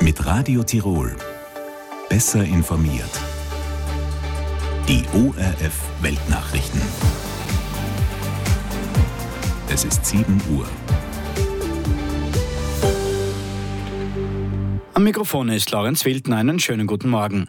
Mit Radio Tirol. Besser informiert. Die ORF Weltnachrichten. Es ist 7 Uhr. Am Mikrofon ist Lorenz Wildner. Einen schönen guten Morgen.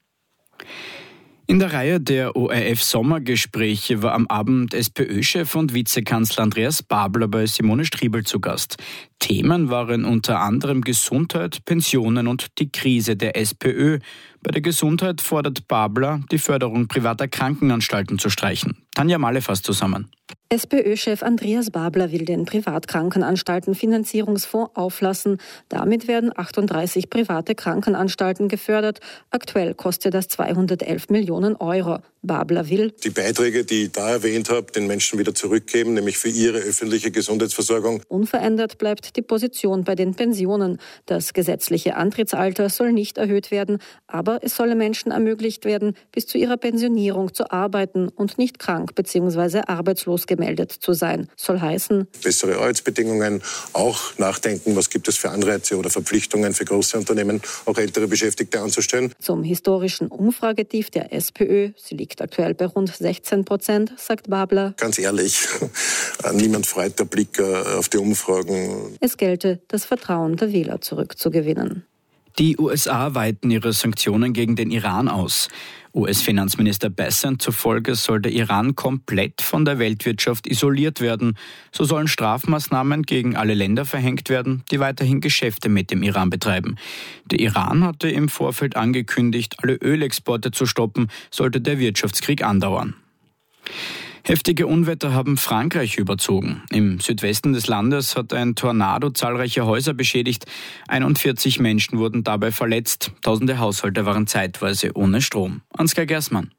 In der Reihe der ORF-Sommergespräche war am Abend SPÖ-Chef und Vizekanzler Andreas Babler bei Simone Striebel zu Gast. Themen waren unter anderem Gesundheit, Pensionen und die Krise der SPÖ. Bei der Gesundheit fordert Babler, die Förderung privater Krankenanstalten zu streichen. Tanja Malle fasst zusammen. SPÖ-Chef Andreas Babler will den Privatkrankenanstalten-Finanzierungsfonds auflassen. Damit werden 38 private Krankenanstalten gefördert. Aktuell kostet das 211 Millionen Euro. Babler will die Beiträge, die ich da erwähnt habe, den Menschen wieder zurückgeben, nämlich für ihre öffentliche Gesundheitsversorgung. Unverändert bleibt die Position bei den Pensionen. Das gesetzliche Antrittsalter soll nicht erhöht werden, aber es solle Menschen ermöglicht werden, bis zu ihrer Pensionierung zu arbeiten und nicht krank bzw. arbeitslos gemeldet zu sein. Soll heißen, bessere Arbeitsbedingungen, auch nachdenken, was gibt es für Anreize oder Verpflichtungen für große Unternehmen, auch ältere Beschäftigte anzustellen. Zum historischen Umfragetief der SPÖ, sie liegt aktuell bei rund 16%, sagt Babler. Ganz ehrlich, niemand freut der Blick auf die Umfragen. Es gelte, das Vertrauen der Wähler zurückzugewinnen. Die USA weiten ihre Sanktionen gegen den Iran aus. US-Finanzminister Bessent zufolge soll der Iran komplett von der Weltwirtschaft isoliert werden. So sollen Strafmaßnahmen gegen alle Länder verhängt werden, die weiterhin Geschäfte mit dem Iran betreiben. Der Iran hatte im Vorfeld angekündigt, alle Ölexporte zu stoppen, sollte der Wirtschaftskrieg andauern. Heftige Unwetter haben Frankreich überzogen. Im Südwesten des Landes hat ein Tornado zahlreiche Häuser beschädigt. 41 Menschen wurden dabei verletzt. Tausende Haushalte waren zeitweise ohne Strom. Ansgar Gersmann.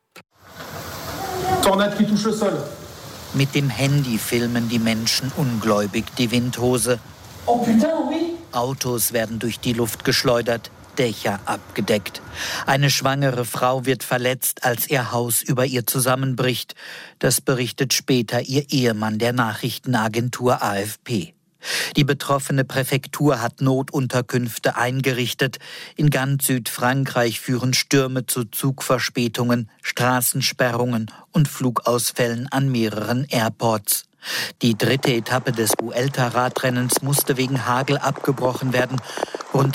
Mit dem Handy filmen die Menschen ungläubig die Windhose. Autos werden durch die Luft geschleudert. Dächer abgedeckt. Eine schwangere Frau wird verletzt, als ihr Haus über ihr zusammenbricht. Das berichtet später ihr Ehemann der Nachrichtenagentur AFP. Die betroffene Präfektur hat Notunterkünfte eingerichtet. In ganz Südfrankreich führen Stürme zu Zugverspätungen, Straßensperrungen und Flugausfällen an mehreren Airports. Die dritte Etappe des Vuelta-Radrennens musste wegen Hagel abgebrochen werden. Rund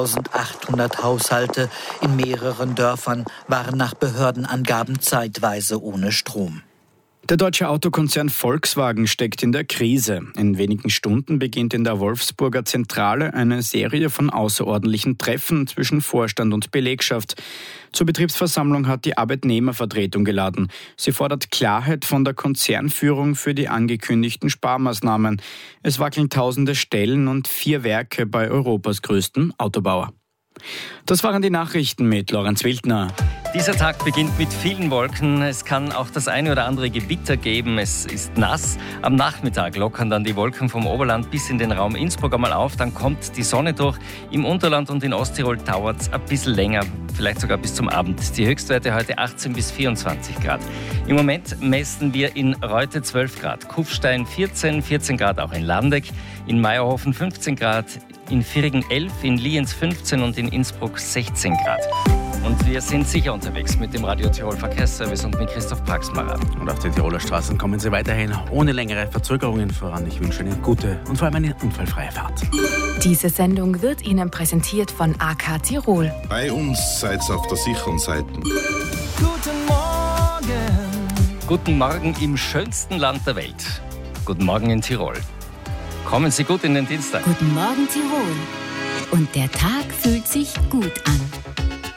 2800 Haushalte in mehreren Dörfern waren nach Behördenangaben zeitweise ohne Strom. Der deutsche Autokonzern Volkswagen steckt in der Krise. In wenigen Stunden beginnt in der Wolfsburger Zentrale eine Serie von außerordentlichen Treffen zwischen Vorstand und Belegschaft. Zur Betriebsversammlung hat die Arbeitnehmervertretung geladen. Sie fordert Klarheit von der Konzernführung für die angekündigten Sparmaßnahmen. Es wackeln tausende Stellen und 4 Werke bei Europas größtem Autobauer. Das waren die Nachrichten mit Lorenz Wildner. Dieser Tag beginnt mit vielen Wolken. Es kann auch das eine oder andere Gewitter geben. Es ist nass. Am Nachmittag lockern dann die Wolken vom Oberland bis in den Raum Innsbruck einmal auf. Dann kommt die Sonne durch. Im Unterland und in Osttirol dauert es ein bisschen länger, vielleicht sogar bis zum Abend. Die Höchstwerte heute 18 bis 24 Grad. Im Moment messen wir in Reute 12 Grad, Kufstein 14 Grad auch in Landeck, in Meierhofen 15 Grad, in Virigen 11, in Lienz 15 und in Innsbruck 16 Grad. Und wir sind sicher unterwegs mit dem Radio Tirol Verkehrsservice und mit Christoph Praxmacher. Und auf den Tiroler Straßen kommen Sie weiterhin ohne längere Verzögerungen voran. Ich wünsche Ihnen gute und vor allem eine unfallfreie Fahrt. Diese Sendung wird Ihnen präsentiert von AK Tirol. Bei uns seid ihr auf der sicheren Seite. Guten Morgen. Guten Morgen im schönsten Land der Welt. Guten Morgen in Tirol. Kommen Sie gut in den Dienstag. Guten Morgen Tirol. Und der Tag fühlt sich gut an.